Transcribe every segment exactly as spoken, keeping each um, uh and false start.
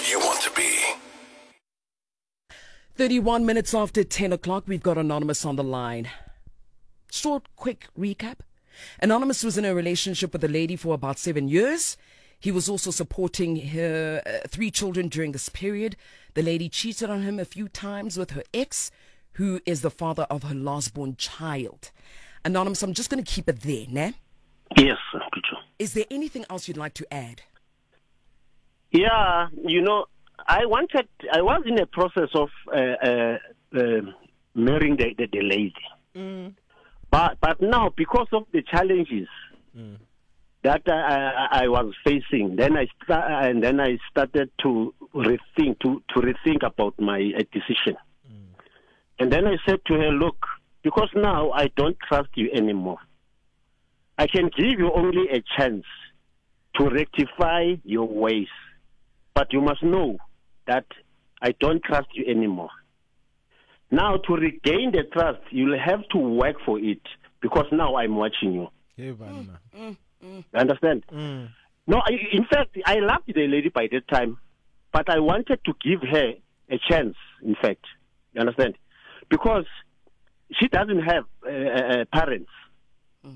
you want to be. thirty-one minutes after ten o'clock, we've got Anonymous on the line. Short, quick recap. Anonymous was in a relationship with a lady for about seven years. He was also supporting her uh, three children during this period. The lady cheated on him a few times with her ex, who is the father of her last-born child. Anonymous, I'm just going to keep it there, ne? Yes, Kucho. Is there anything else you'd like to add? Yeah, you know, I wanted, I was in a process of uh, uh, uh, marrying the, the, the lady. Mm. But but now, because of the challenges Mm. that I, I, I was facing, then I sta- and then I started to rethink to, to rethink about my uh, decision. Mm. And then I said to her, look, because now I don't trust you anymore. I can give you only a chance to rectify your ways, but you must know that I don't trust you anymore. Now, to regain the trust, you'll have to work for it, because now I'm watching you. Yeah, mm, mm, mm. Understand? Mm. No, I, in fact, I loved the lady by that time, but I wanted to give her a chance, in fact. You understand? Because she doesn't have uh, uh, parents. Mm.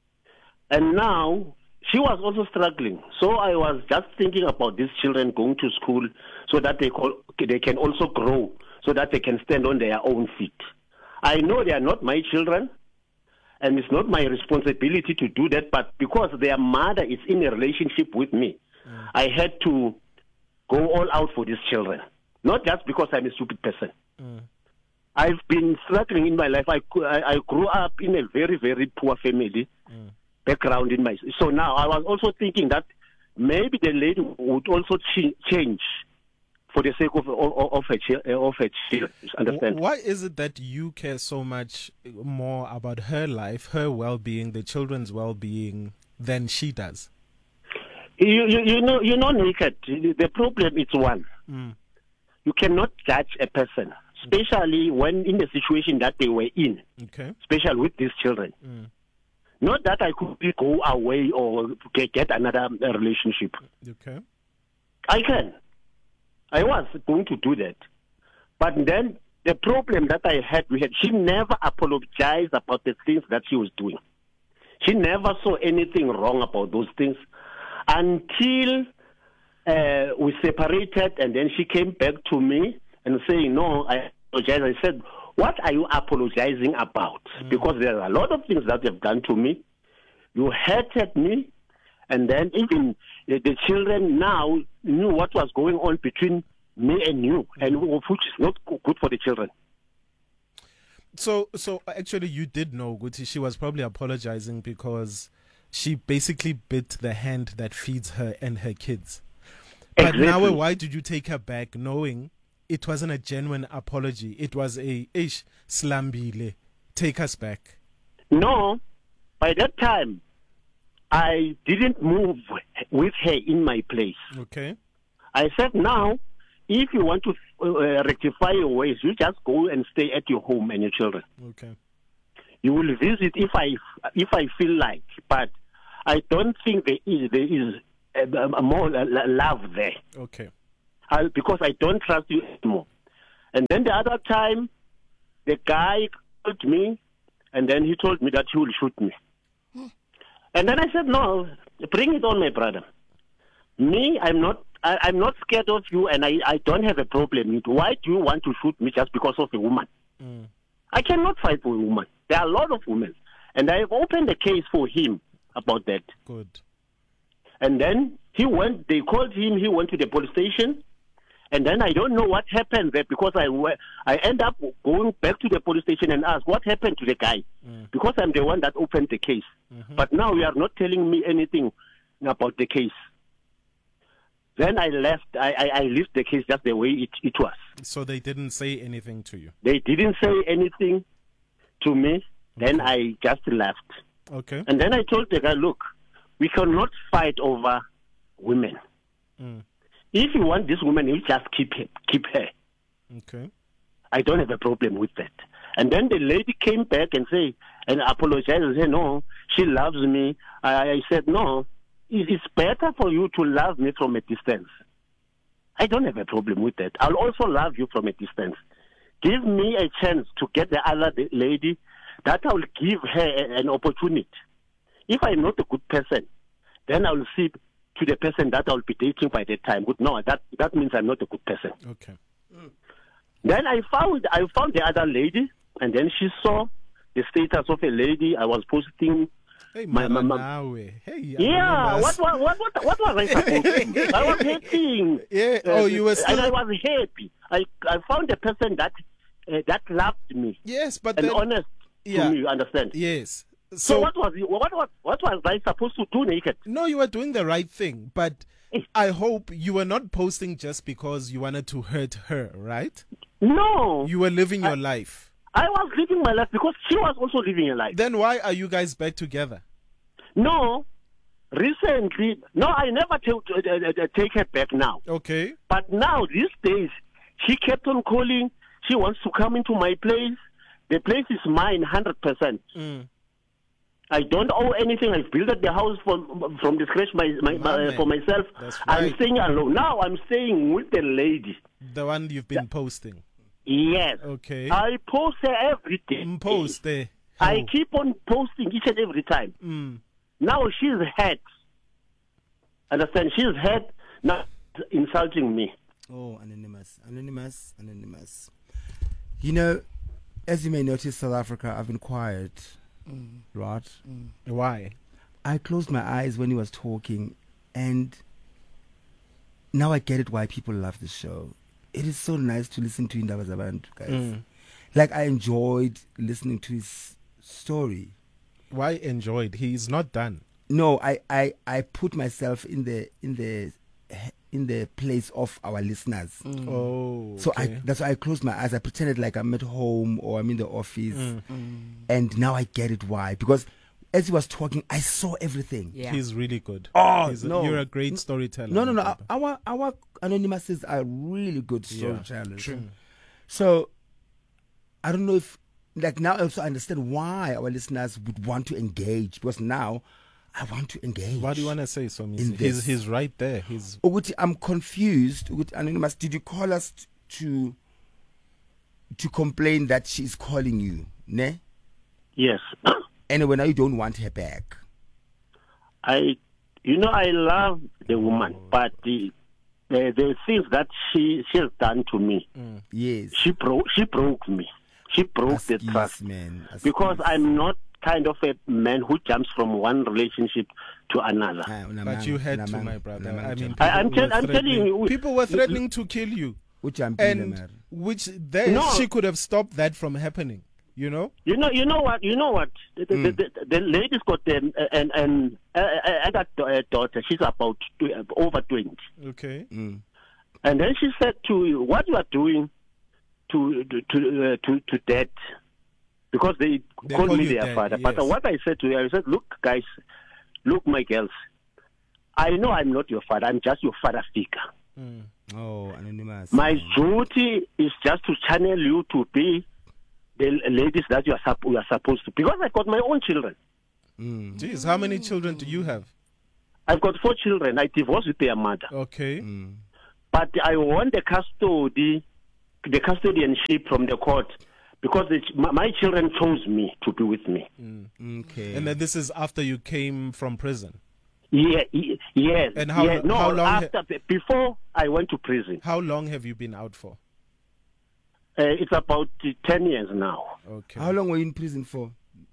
And now, she was also struggling. So I was just thinking about these children going to school so that they, call, they can also grow, so that they can stand on their own feet. I know they are not my children, and it's not my responsibility to do that, but because their mother is in a relationship with me, mm. I had to go all out for these children. Not just because I'm a stupid person. Mm. I've been struggling in my life. I, I, I grew up in a very, very poor family Mm. background in my... So now I was also thinking that maybe the lady would also ch- change for the sake of of, of her of her children. Understand? Why is it that you care so much more about her life, her well-being, the children's well-being than she does? You you, you know you know naked. The problem is one. Mm. You cannot judge a person, especially when in the situation that they were in. Okay. Especially with these children. Mm. Not that I could go away or get, get another relationship. Okay. I can. I was going to do that. But then the problem that I had, we had, she never apologized about the things that she was doing. She never saw anything wrong about those things until uh, we separated, and then she came back to me and saying, no, I apologize. I said, what are you apologizing about? Mm. Because there are a lot of things that you've done to me. You hated me. And then even the, the children now knew what was going on between me and you, and which is not good for the children. So, so actually, you did know, Guti, she was probably apologizing because she basically bit the hand that feeds her and her kids. But exactly. Now, why did you take her back, knowing it wasn't a genuine apology? It was a ish slambile. Take us back. No, by that time, I didn't move with her in my place. Okay. I said, now, if you want to uh, rectify your ways, you just go and stay at your home and your children. Okay. You will visit if I if I feel like, but I don't think there is there is a, a more love there. Okay. I, because I don't trust you anymore. And then the other time, the guy called me, and then he told me that he will shoot me. And then I said, no, bring it on, my brother. Me, I'm not I, I'm not scared of you, and I, I don't have a problem. Why do you want to shoot me just because of a woman? Mm. I cannot fight for a woman. There are a lot of women. And I've opened a case for him about that. Good. And then he went, they called him, he went to the police station. And then I don't know what happened there, because I, I end up going back to the police station and ask, what happened to the guy? Mm. Because I'm the one that opened the case. Mm-hmm. But now you are not telling me anything about the case. Then I left, I, I, I left the case just the way it, it was. So they didn't say anything to you? They didn't say anything to me. Then okay. I just left. Okay. And then I told the guy, look, we cannot fight over women. Mm. If you want this woman, you just keep her, keep her. Okay. I don't have a problem with that. And then the lady came back and say and apologized and said, no, she loves me. I, I said, no, it is better for you to love me from a distance. I don't have a problem with that. I'll also love you from a distance. Give me a chance to get the other lady, that I will give her an opportunity. If I'm not a good person, then I will see to the person that I will be dating by that time. But no, that that means I'm not a good person. Okay. Mm. Then I found I found the other lady, and then she saw the status of a lady I was posting. Hey, my, my, my, hey, yeah, what, what, what, what, what was I supposed to do? I was hating. Yeah, oh, you were still... And I was happy. I, I found a person that uh, that loved me. Yes, but and then... honest yeah. to me, you understand? Yes. So, so what was what was what was I supposed to do naked? No, you were doing the right thing, but I hope you were not posting just because you wanted to hurt her, right? No. You were living your I, life. I was living my life because she was also living a life. Then why are you guys back together? No. Recently, no, I never t- uh, uh, take her back now. Okay. But now, these days, she kept on calling. She wants to come into my place. The place is mine, one hundred percent. Mm. I don't owe anything. I've built the house from from the scratch my, my, my, for myself. That's right. I'm staying alone. Now I'm staying with the lady. The one you've been posting. Yes. Okay. I post her every day. Mm, post there. I keep on posting each and every time. Mm. Now she's hurt. Understand? She's hurt. Now insulting me. Oh, anonymous, anonymous, anonymous. You know, as you may notice, South Africa, I've been quiet. Mm. Right? Mm. Why? I closed my eyes when he was talking, and now I get it why people love the show. It is so nice to listen to Indaba Zabantu, guys. Mm. Like, I enjoyed listening to his story. Why enjoyed? He's not done. No, I, I, I put myself in the in the in the place of our listeners. Mm. Oh, okay. So I, that's why I closed my eyes. I pretended like I'm at home or I'm in the office, mm. Mm. And now I get it why. Because as he was talking, I saw everything. Yeah. He's really good. Oh, He's no. A, you're a great storyteller. No, no, no. Our our anonymouses are really good storytellers. Yeah, true. So I don't know if, like, now I also understand why our listeners would want to engage, because now I want to engage. What do you want to say, Somizi? He's, he's right there. He's. Uguti, I'm confused. Uguti, Anonymous, did you call us to to complain that she's calling you? Ne? Yes. Anyway, now you don't want her back. I, you know, I love the woman, oh. but the, the the things that she she has done to me. Mm. Yes. She broke. She broke me. She broke Askies, the trust, man. because I'm not kind of a man who jumps from one relationship to another. Ah, but you had to, my brother. I mean, I, I'm, tell, I'm telling you, people were threatening to kill you, and which then no. she could have stopped that from happening. You know. You know. You know what? You know what? The, mm. the, the, the lady's got an an an uh, daughter. She's about uh, over twenty. Okay. Mm. And then she said to you, "What you are doing to to to uh, to, to dad." Because they, they called call me their dad, father. Yes. But what I said to her, I said, look, guys, look, my girls, I know I'm not your father. I'm just your father figure. Mm. Oh, anonymous. My duty is just to channel you to be the ladies that you are, sup- you are supposed to. Because I got my own children. Mm. Jeez, how many children do you have? I've got four children. I divorced with their mother. Okay. Mm. But I want the custody, the custodianship from the court. Because it, my, my children chose me to be with me. Mm. Okay. And then this is after you came from prison? Yeah, yes. And how, yeah, no, how long? After, ha- before I went to prison. How long have you been out for? Uh, it's about uh, ten years now. Okay. How long were you in prison for?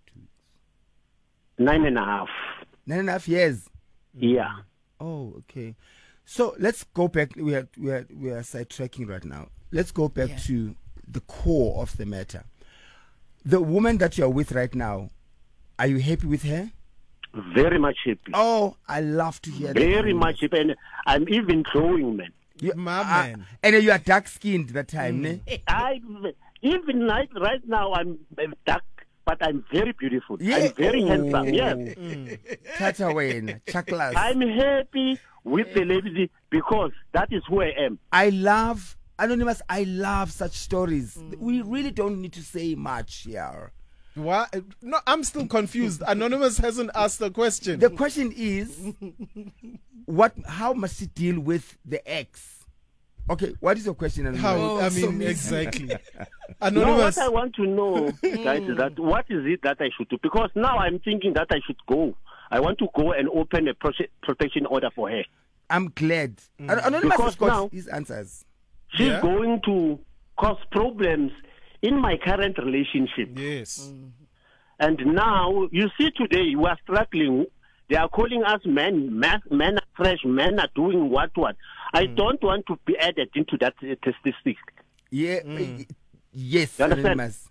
Nine and a half. Nine and a half years? Yeah. Oh, okay. So let's go back. We are, we are, we are sidetracking right now. Let's go back yeah. to the core of the matter. The woman that you are with right now, are you happy with her? Very much happy. Oh, I love to hear Very that. Very much happy. And I'm even growing, man. You, My uh, man. And you are dark skinned that time, mm. ne? I even right, right now I'm dark, but I'm very beautiful. Yeah. I'm very oh. handsome. Yes. Mm. I'm happy with the lady because that is who I am. I love Anonymous, I love such stories. Mm. We really don't need to say much here. What? No, I'm still confused. Anonymous hasn't asked the question. The question is, what? How must she deal with the ex? Okay, what is your question? Anonymous? How? Oh, I so mean, messy. exactly. No, Anonymous. what I want to know, guys, is that what is it that I should do? Because now I'm thinking that I should go. I want to go and open a prote- protection order for her. I'm glad. An- Anonymous Because has got now- his answers. She's Yeah. going to cause problems in my current relationship. Yes. And now, you see today, we are struggling. They are calling us men. Men, men are fresh. Men are doing what, what. I don't want to be added into that uh, statistic. Yeah. uh, Yes, You understand? Anonymous.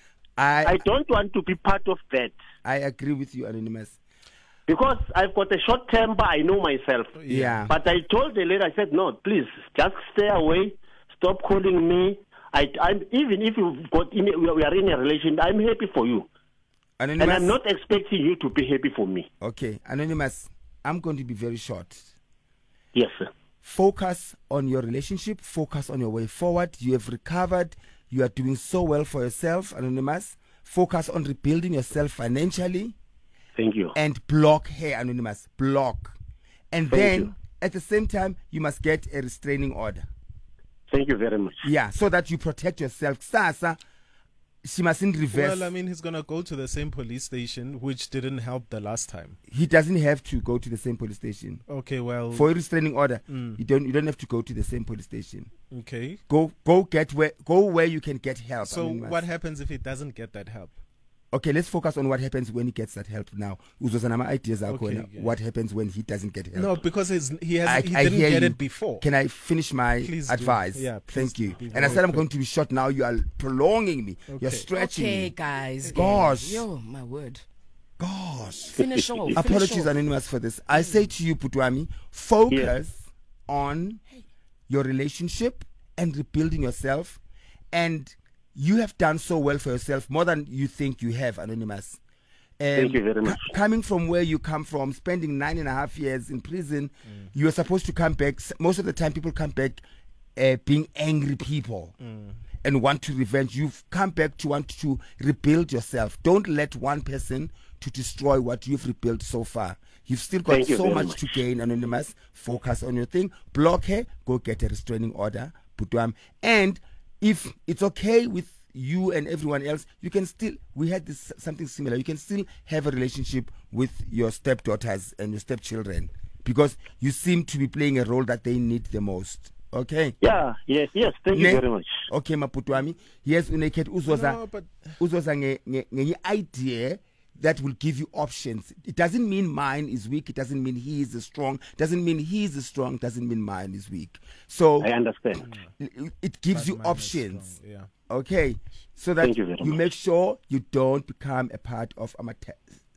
I, I don't want to be part of that. I agree with you, Anonymous. Because I've got a short temper, I know myself. Yeah. But I told the lady, I said, no, please, just stay away. Stop calling me. I, I'm, even if you've got in a, we are in a relation, I'm happy for you. Anonymous. And I'm not expecting you to be happy for me. Okay, Anonymous, I'm going to be very short. Yes, sir. Focus on your relationship. Focus on your way forward. You have recovered. You are doing so well for yourself, Anonymous. Focus on rebuilding yourself financially. Thank you. And block her, Anonymous. Block. And Thank then, you. at the same time, you must get a restraining order. Thank you very much. Yeah, so that you protect yourself. Sasa, she mustn't reverse. Well, I mean, he's going to go to the same police station, which didn't help the last time. He doesn't have to go to the same police station. Okay, well. For a restraining order, Mm. you don't you don't have to go to the same police station. Okay. Go go get where go where you can get help. So, Anonymous. what happens if he doesn't get that help? Okay, let's focus on what happens when he gets that help now. Uzozana ideas are Okay, going. yeah. What happens when he doesn't get help? No, because his, he has I- he I didn't hear get you. it before. Can I finish my Please do. advice? Yeah, please Thank do. you. Be And I very said I'm quick. going to be short now. You are prolonging me. Okay. You're stretching Okay, me. guys. Gosh. Yo, my word. Gosh. Finish off. finish Apologies, off. Anonymous, for this. I say to you, Putwami, focus on your relationship and rebuilding yourself. And you have done so well for yourself, more than you think you have, Anonymous. Um, Thank you very much. c- coming from where you come from, spending nine and a half years in prison, you are supposed to come back. S- Most of the time, people come back uh, being angry people and want to revenge. You've come back to want to rebuild yourself. Don't let one person to destroy what you've rebuilt so far. You've still got Thank you so very much, much. to gain, Anonymous. Focus on your thing. Block her. Go get a restraining order. Putwam. And if it's okay with you and everyone else, you can still, we had this something similar. You can still have a relationship with your stepdaughters and your stepchildren because you seem to be playing a role that they need the most. Okay? Yeah, yes, yes. Thank you Ne? very much. Okay, Maputwami. Yes, unaked uzoza No, but uzoza nge- nge- ngenye idea that will give you options. It doesn't mean mine is weak. It doesn't mean he is strong. Doesn't mean he is strong. Doesn't mean mine is weak. So I understand. it- it gives but you mine is options. strong, Yeah. Okay, so that Thank you you, very much. make sure you don't become a part of amateur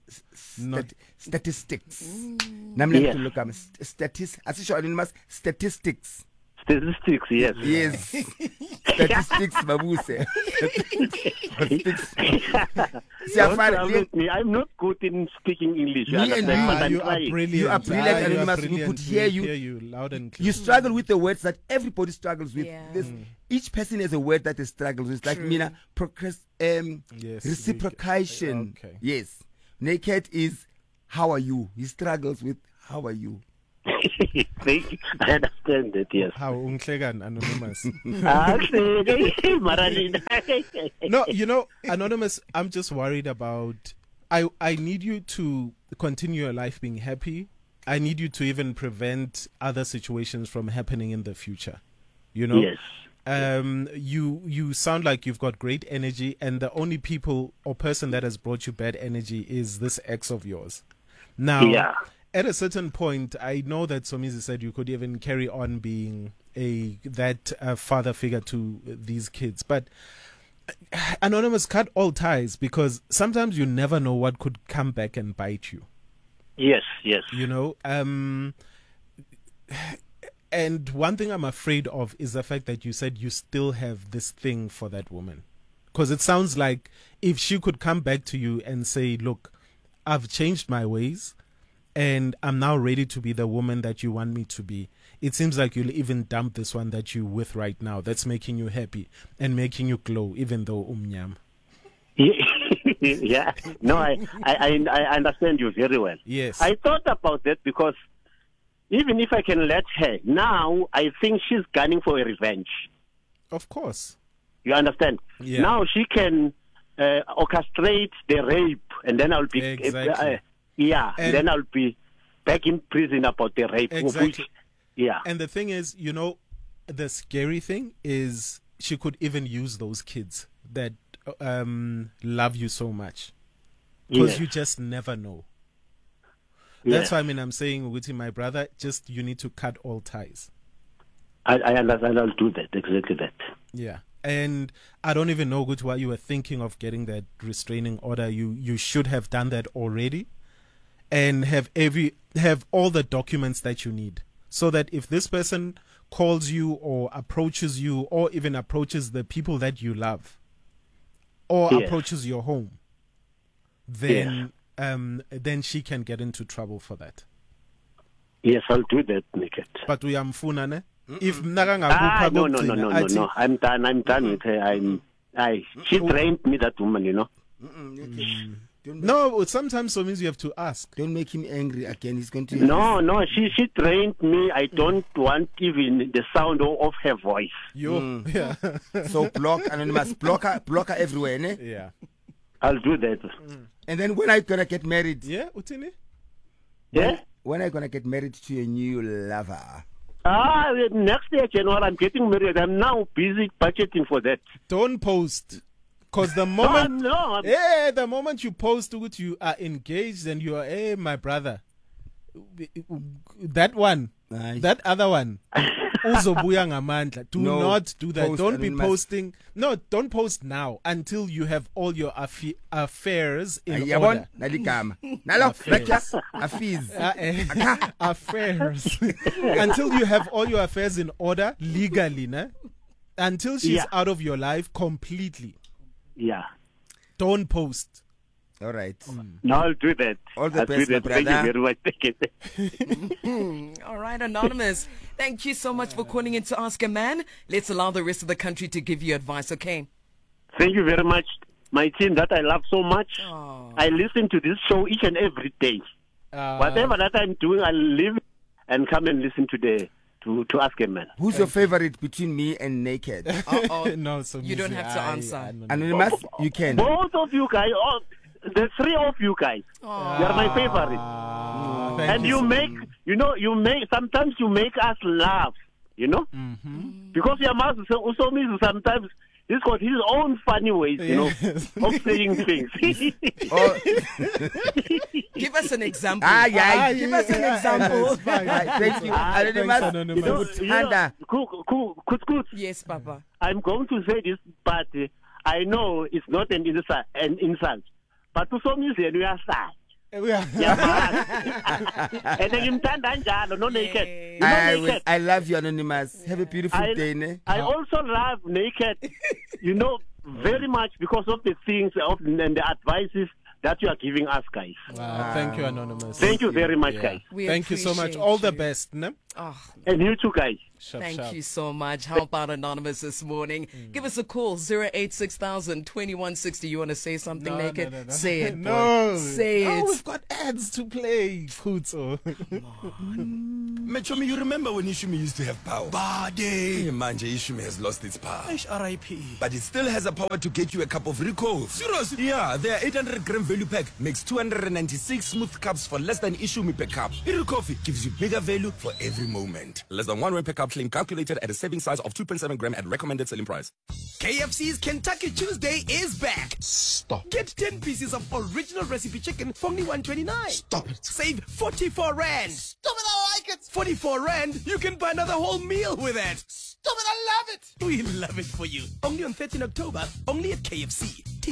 Not- stat- statistics. Namle Yes. to look at statistics. Asisho anonymous statistics. Statistics, yes. Yes, statistics, babuse. Statistics. Don't Siyafana, trouble le- me. I'm not good in speaking English. You Me and understand? you, But Ah, I'm you are trying. brilliant. You are brilliant, Ah, you are Anonymous. We brilliant. could hear you. hear you loud and clear. You struggle with the words that everybody struggles with. Yeah. This, each person has a word that they struggle with. Like True. Mina, procrast- um, Yes, reciprocation. okay. Yes. Naked is how are you? He struggles with how are you? Thank you. I understand that, yes. How unklegan anonymous. Actually, Maranina. No, you know, anonymous. I'm just worried about. I I need you to continue your life being happy. I need you to even prevent other situations from happening in the future. You know. Yes. Um, you you sound like you've got great energy, and the only people or person that has brought you bad energy is this ex of yours. Now, Yeah. at a certain point, I know that Somizi said you could even carry on being a that uh, father figure to these kids, but uh, anonymous, cut all ties, because sometimes you never know what could come back and bite you. Yes, yes. You know, um, and one thing I'm afraid of is the fact that you said you still have this thing for that woman, because it sounds like if she could come back to you and say, "Look, I've changed my ways, and I'm now ready to be the woman that you want me to be," it seems like you'll even dump this one that you're with right now, that's making you happy and making you glow, even though umnyam. Yeah. No, I, I, I I understand you very well. Yes. I thought about that because even if I can let her, now I think she's gunning for a revenge. Of course. You understand? Yeah. Now she can uh, orchestrate the rape, and then I'll be Exactly. uh, uh, yeah, And- and then I'll be back in prison about the rape. Exactly. Which, yeah, And the thing is, you know, the scary thing is she could even use those kids that um, love you so much. Because Yes. you just never know. yeah. That's why I mean I'm saying with my brother, just you need to cut all ties. I, I understand. I'll do that. Exactly that. Yeah. And I don't even know good why you were thinking of getting that restraining order. You you should have done that already and have every have all the documents that you need. So that if this person calls you or approaches you or even approaches the people that you love or Yes. approaches your home, then um then she can get into trouble for that. Yes, I'll do that, Naked. But we am ne? If Ah, nakangakupha no, no, no, kokugcina, no, no, athi, no. I'm done. I'm done with her. I'm. I. She trained me, that woman. You know. Don't, No, sometimes so means you have to ask. don't make him angry again. He's going to. No, no. She she trained me. I don't want even the sound of, of her voice. Yo, yeah, So block anonymous, block her, block her everywhere, ne? yeah, I'll do that. And then when are you gonna get married? yeah. Utini? Yeah. When are you gonna get married to your new lover? Ah, next year January I'm getting married. I'm now busy budgeting for that. Don't post, cause the No, I'm, moment, no. I'm, eh, the moment you post to it, you are engaged and you are, eh, my brother, that one, Aye. that other one. Uzobuya ngamandla. Do No, not do that. post Don't be anonymous. posting. No, don't post now until you have all your affi- affairs in Yabon, order. naligama. Nalo, Affairs. nakya, afiz. Uh, eh, affairs until you have all your affairs in order legally, ne? Until she's Yeah. out of your life completely. yeah. Don't post. All right. No, I'll do that. All the I'll best, do that. my Thank brother. you very much. Thank you. All right, Anonymous. Thank you so much for calling in to Ask a Man. Let's allow the rest of the country to give you advice, okay? Thank you very much, my team that I love so much. Aw. I listen to this show each and every day. Uh, Whatever that I'm doing, I'll leave and come and listen to the to, to Ask a Man. Who's your favorite between me and Naked? Uh-oh. no, so You don't Mizi, have to I- answer. I don't know. Anonymous, you can. Both of you guys, all, the three of you guys, you are my favorite. Ah, thank And you so make, you know, you make, sometimes you make us laugh, you know? Mm-hmm. Because your mouth also means sometimes he's got his own funny ways, you know, Yes. of saying things. Oh, Give us an example. ah, yeah. Ah, Give yeah, us an yeah, example. it's fine. Ah, thank you. Ah, thanks, Anonymous, Anonymous. You know, it's you know, Anda. cool, cool, good, good. Yes, Papa. I'm going to say this, but uh, I know it's not an insult, an insult. But to some reason, we are sad. Yeah. And then you stand njalo, no naked. You know, I, will, naked. I love you, Anonymous. Have a beautiful I, day, ne? I also love naked, you know, very much because of the things of, and the advices that you are giving us, guys. Wow, thank you, Anonymous. Thank you very much, Yeah. guys. We Thank you so much. appreciate All the you. best. Ne? Oh, And you too, guys. Sharp, thank sharp. you so much. How about Anonymous this morning? Give us a call, zero eight six thousand twenty-one sixty. You want to say something, No, Naked? no, no, no. Say it, boy. No. Say Oh, it. we've got ads to play. Kutso. Mechomi, you remember when Ishumi used to have power? Bade! Manje, Ishumi has lost its power. R I P. But it still has a power to get you a cup of Rico. Serious? Yeah, their eight hundred gram value pack makes two hundred ninety-six smooth cups for less than Ishumi per cup. Iri Coffee gives you bigger value for every moment. Less than one rand per cup, claim calculated at a saving size of two point seven gram at recommended selling price. K F C's Kentucky Tuesday is back. Stop. Get ten pieces of original recipe chicken for only one twenty-nine. Stop it. Save forty-four rand. Stop it, I like it. forty-four rand, you can buy another whole meal with it. Stop it, I love it. We love it for you. Only on thirteenth October, only at K F C.